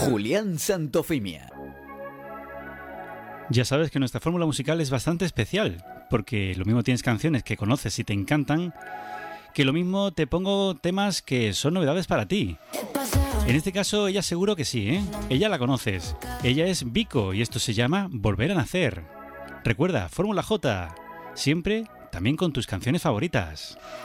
Julián Santofimia. Ya sabes que nuestra fórmula musical es bastante especial, porque lo mismo tienes canciones que conoces y te encantan, que lo mismo te pongo temas que son novedades para ti. En este caso, ella seguro que sí, ¿eh? Ella la conoces. Ella es Vico y esto se llama Volver a Nacer. Recuerda, Fórmula J, siempre también con tus canciones favoritas.